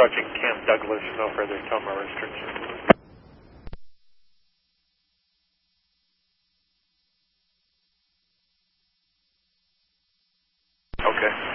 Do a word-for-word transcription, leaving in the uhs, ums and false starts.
approaching Camp Douglas, no further Toma restrictions. Okay.